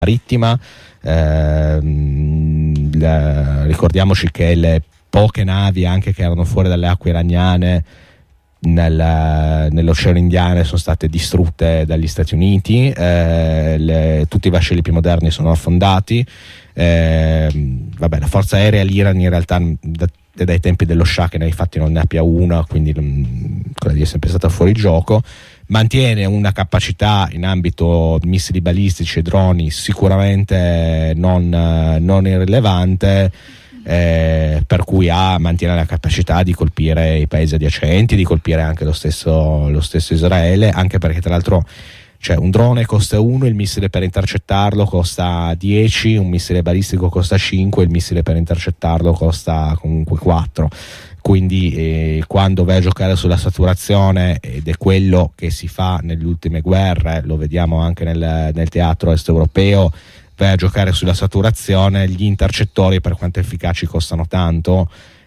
marittima. Ricordiamoci che le poche navi anche che erano fuori dalle acque iraniane nell'Oceano Indiano sono state distrutte dagli Stati Uniti, tutti i vascelli più moderni sono affondati. La forza aerea l'Iran in realtà dai tempi dello Shah, che nei fatti non ne abbia una, quindi quella lì è sempre stata fuori gioco. Mantiene una capacità in ambito di missili balistici e droni sicuramente non irrilevante, per cui mantiene la capacità di colpire i paesi adiacenti, di colpire anche lo stesso Israele, anche perché tra l'altro un drone costa 1, il missile per intercettarlo costa 10, un missile balistico costa 5, il missile per intercettarlo costa comunque 4. Quindi quando vai a giocare sulla saturazione, ed è quello che si fa nelle ultime guerre, lo vediamo anche nel teatro est europeo, vai a giocare sulla saturazione, gli intercettori, per quanto efficaci, costano tanto,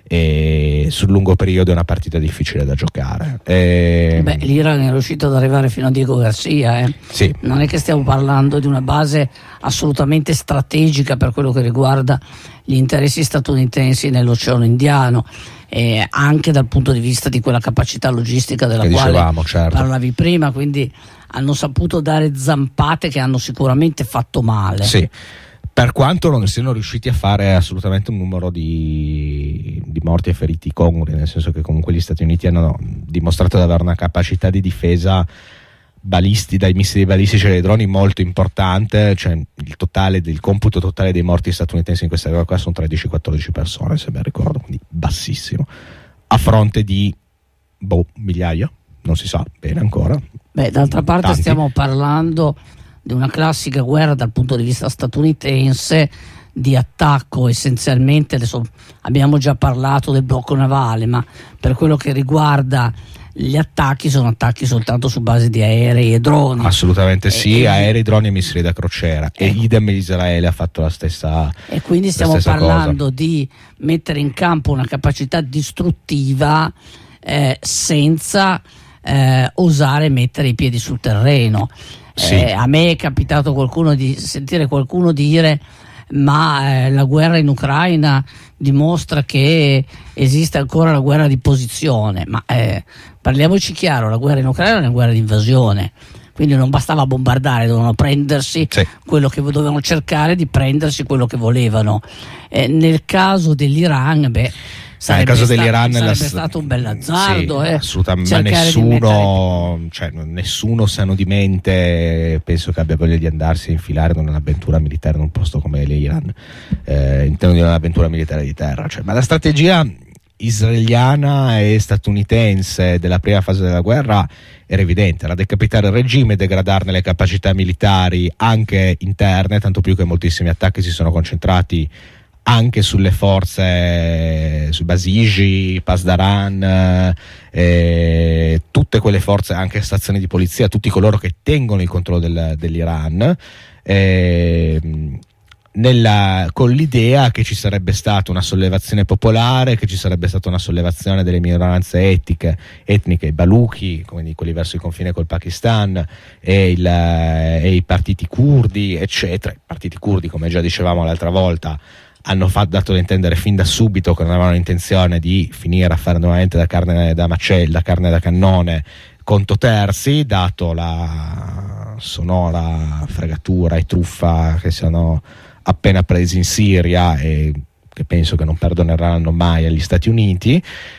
e sul lungo periodo è una partita difficile da giocare. L'Iran è riuscito ad arrivare fino a Diego Garcia, Sì. Non è che stiamo parlando di una base assolutamente strategica per quello che riguarda gli interessi statunitensi nell'Oceano Indiano, anche dal punto di vista di quella capacità logistica della quale parlavi prima, quindi hanno saputo dare zampate che hanno sicuramente fatto male. Sì. Per quanto non siano riusciti a fare assolutamente un numero di morti e feriti congrui, nel senso che comunque gli Stati Uniti hanno dimostrato di avere una capacità di difesa dai missili balistici e dai droni molto importante, il computo totale dei morti statunitensi in questa guerra qua sono 13-14 persone, se ben ricordo, quindi bassissimo, a fronte di migliaia, non si sa bene ancora. D'altra parte tanti. Stiamo parlando di una classica guerra dal punto di vista statunitense, di attacco essenzialmente. Adesso abbiamo già parlato del blocco navale, ma per quello che riguarda gli attacchi, sono attacchi soltanto su base di aerei e droni. Assolutamente sì, aerei, droni e missili da crociera. E idem Israele ha fatto la stessa cosa. E quindi stiamo parlando di mettere in campo una capacità distruttiva senza osare mettere i piedi sul terreno. Sì. A me è capitato sentire qualcuno dire ma la guerra in Ucraina dimostra che esiste ancora la guerra di posizione, ma parliamoci chiaro, la guerra in Ucraina è una guerra di invasione, quindi non bastava bombardare, dovevano prendersi quello che dovevano cercare di prendersi quello che volevano. Nel caso dell'Iran sarebbe stato un bel azzardo, assolutamente, ma nessuno sano di mente penso che abbia voglia di andarsi a infilare in un'avventura militare in un posto come l'Iran, all'interno di un'avventura militare di terra. Ma la strategia israeliana e statunitense della prima fase della guerra era evidente, era decapitare il regime, degradarne le capacità militari anche interne, tanto più che moltissimi attacchi si sono concentrati anche sulle forze, su Basiji, Pasdaran, tutte quelle forze, anche stazioni di polizia, tutti coloro che tengono il controllo dell'Iran, con l'idea che ci sarebbe stata una sollevazione popolare, che ci sarebbe stata una sollevazione delle minoranze etniche, i Baluchi, quindi quelli verso il confine col Pakistan, e i partiti curdi, eccetera. I partiti curdi, come già dicevamo l'altra volta, hanno dato da intendere fin da subito che non avevano intenzione di finire a fare nuovamente da carne da macello, da carne da cannone, conto terzi, dato la sonora fregatura e truffa che siano appena presi in Siria e che penso che non perdoneranno mai agli Stati Uniti.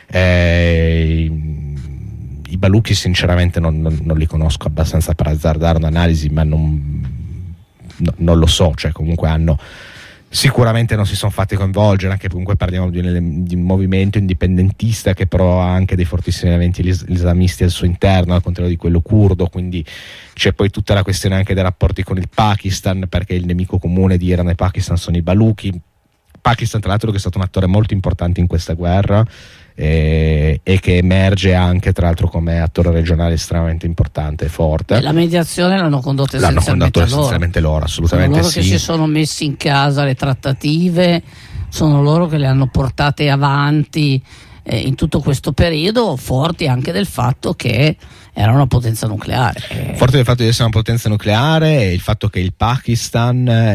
I Baluchi sinceramente non li conosco abbastanza per azzardare un'analisi, ma non lo so, comunque sicuramente non si sono fatti coinvolgere, anche comunque parliamo di un movimento indipendentista che però ha anche dei fortissimi elementi islamisti al suo interno, al contrario di quello curdo, quindi c'è poi tutta la questione anche dei rapporti con il Pakistan, perché il nemico comune di Iran e Pakistan sono i Baluchi. Pakistan tra l'altro che è stato un attore molto importante in questa guerra e che emerge anche tra l'altro come attore regionale estremamente importante e forte. La mediazione l'hanno condotta essenzialmente loro, assolutamente. Sono loro che si sono messi in casa le trattative, sono loro che le hanno portate avanti in tutto questo periodo, forti anche del fatto che era una potenza nucleare. Forte del fatto di essere una potenza nucleare e il fatto che il Pakistan